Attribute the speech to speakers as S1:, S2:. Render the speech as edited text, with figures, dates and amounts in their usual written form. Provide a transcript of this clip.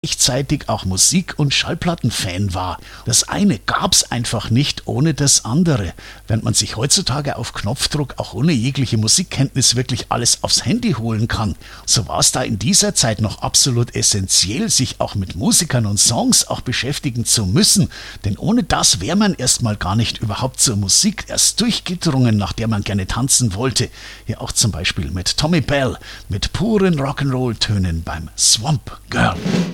S1: gleichzeitig auch Musik- und Schallplattenfan war. Das eine gab's einfach nicht ohne das andere. Während man sich heutzutage auf Knopfdruck auch ohne jegliche Musikkenntnis wirklich alles aufs Handy holen kann, so war es da in dieser Zeit noch absolut essentiell, sich auch mit Musikern und Songs auch beschäftigen zu müssen. Denn ohne das wäre man erstmal gar nicht überhaupt zur Musik erst durchgedrungen, nach der man gerne tanzen wollte. Hier auch zum Beispiel mit Tommy Bell, mit puren Rock'n'Roll-Tönen beim Swamp Girl.